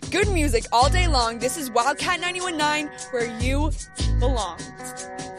Good music all day long. This is Wildcat 91.9, where you belong.